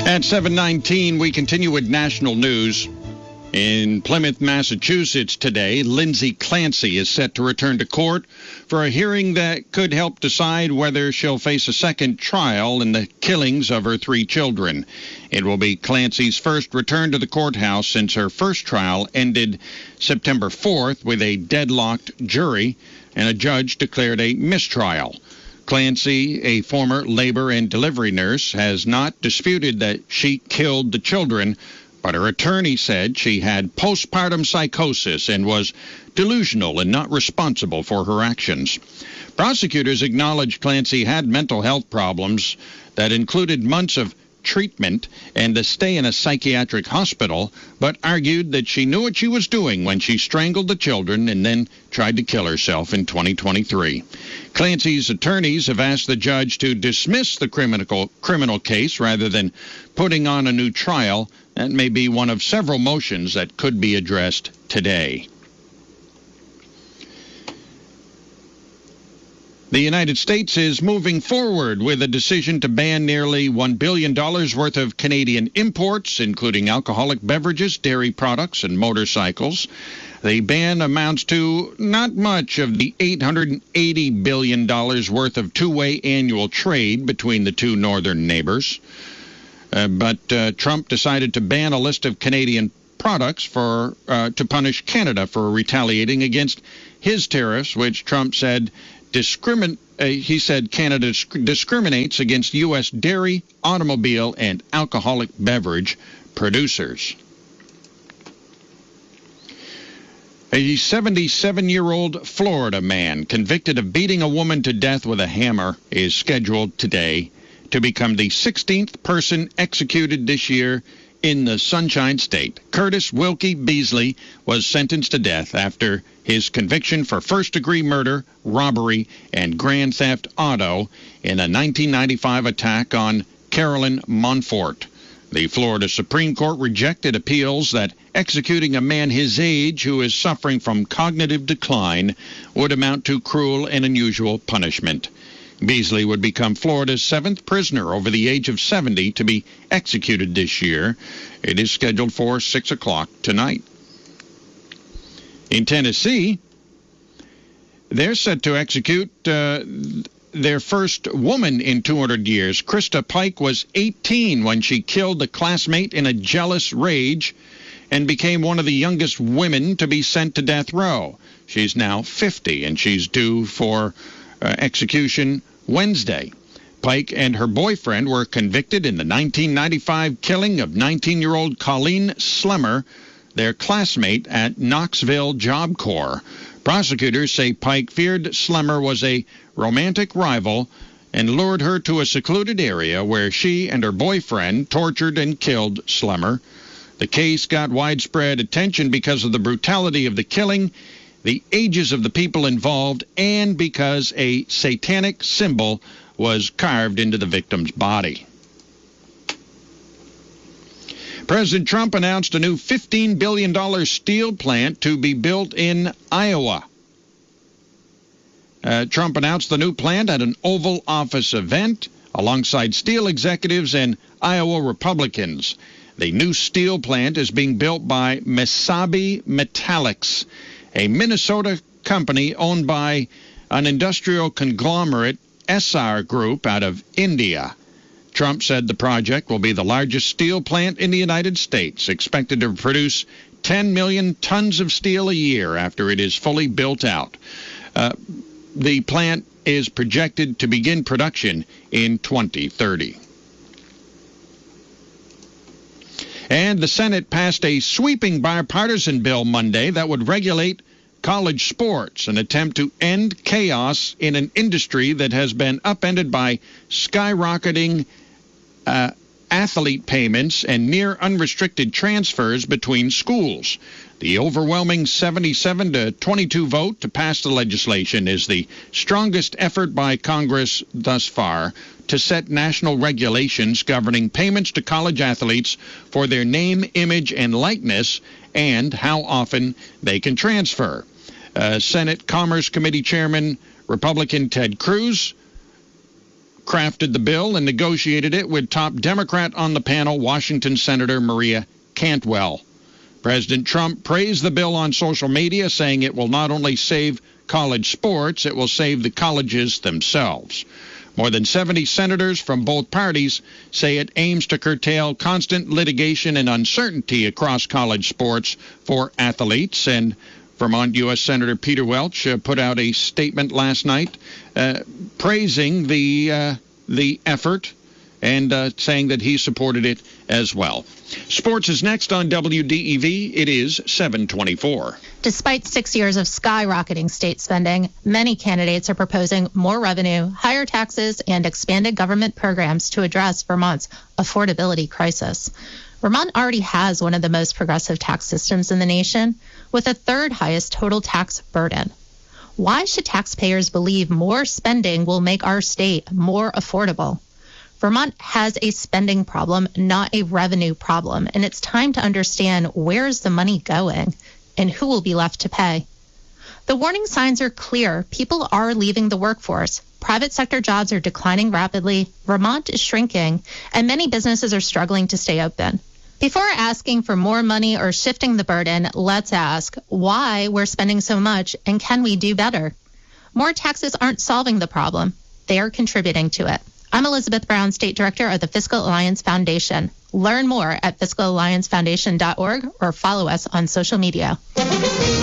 At 7:19, we continue with national news. In Plymouth, Massachusetts today, Lindsay Clancy is set to return to court for a hearing that could help decide whether she'll face a second trial in the killings of her 3 children. It will be Clancy's first return to the courthouse since her first trial ended September 4th with a deadlocked jury and a judge declared a mistrial. Clancy, a former labor and delivery nurse, has not disputed that she killed the children, but her attorney said she had postpartum psychosis and was delusional and not responsible for her actions. Prosecutors acknowledged Clancy had mental health problems that included months of treatment and a stay in a psychiatric hospital, but argued that she knew what she was doing when she strangled the children and then tried to kill herself in 2023. Clancy's attorneys have asked the judge to dismiss the criminal case rather than putting on a new trial. That may be one of several motions that could be addressed today. The United States is moving forward with a decision to ban nearly $1 billion worth of Canadian imports, including alcoholic beverages, dairy products, and motorcycles. The ban amounts to not much of the $880 billion worth of two-way annual trade between the two northern neighbors. But Trump decided to ban a list of Canadian products to punish Canada for retaliating against his tariffs, which Trump said Canada discriminates against U.S. dairy, automobile, and alcoholic beverage producers. A 77-year-old Florida man convicted of beating a woman to death with a hammer is scheduled today to become the 16th person executed this year in the Sunshine State. Curtis Wilkie Beasley was sentenced to death after his conviction for first-degree murder, robbery, and grand theft auto in a 1995 attack on Carolyn Monfort. The Florida Supreme Court rejected appeals that executing a man his age who is suffering from cognitive decline would amount to cruel and unusual punishment. Beasley would become Florida's 7th prisoner over the age of 70 to be executed this year. It is scheduled for 6 o'clock tonight. In Tennessee, they're set to execute their first woman in 200 years. Krista Pike was 18 when she killed a classmate in a jealous rage and became one of the youngest women to be sent to death row. She's now 50, and she's due for execution Wednesday. Pike and her boyfriend were convicted in the 1995 killing of 19-year-old Colleen Slemmer, their classmate at Knoxville Job Corps. Prosecutors say Pike feared Slemmer was a romantic rival and lured her to a secluded area where she and her boyfriend tortured and killed Slemmer. The case got widespread attention because of the brutality of the killing, the ages of the people involved, and because a satanic symbol was carved into the victim's body. President Trump announced a new $15 billion steel plant to be built in Iowa. Trump announced the new plant at an Oval Office event alongside steel executives and Iowa Republicans. The new steel plant is being built by Mesabi Metallics, a Minnesota company owned by an industrial conglomerate, Essar Group, out of India. Trump said the project will be the largest steel plant in the United States, expected to produce 10 million tons of steel a year after it is fully built out. The plant is projected to begin production in 2030. And the Senate passed a sweeping bipartisan bill Monday that would regulate college sports, an attempt to end chaos in an industry that has been upended by skyrocketing athlete payments and near unrestricted transfers between schools. The overwhelming 77-22 vote to pass the legislation is the strongest effort by Congress thus far to set national regulations governing payments to college athletes for their name, image, and likeness, and how often they can transfer. Senate Commerce Committee Chairman Republican Ted Cruz crafted the bill and negotiated it with top Democrat on the panel, Washington Senator Maria Cantwell. President Trump praised the bill on social media, saying it will not only save college sports, it will save the colleges themselves. More than 70 senators from both parties say it aims to curtail constant litigation and uncertainty across college sports for athletes. And Vermont U.S. Senator Peter Welch put out a statement last night praising the effort and saying that he supported it as well. Sports is next on WDEV. It is 7:24. Despite 6 years of skyrocketing state spending, many candidates are proposing more revenue, higher taxes, and expanded government programs to address Vermont's affordability crisis. Vermont already has one of the most progressive tax systems in the nation, with the third highest total tax burden. Why should taxpayers believe more spending will make our state more affordable? Vermont has a spending problem, not a revenue problem, and it's time to understand where is the money going and who will be left to pay. The warning signs are clear. People are leaving the workforce. Private sector jobs are declining rapidly. Vermont is shrinking, and many businesses are struggling to stay open. Before asking for more money or shifting the burden, let's ask why we're spending so much and can we do better? More taxes aren't solving the problem. They are contributing to it. I'm Elizabeth Brown, State Director of the Fiscal Alliance Foundation. Learn more at fiscalalliancefoundation.org or follow us on social media.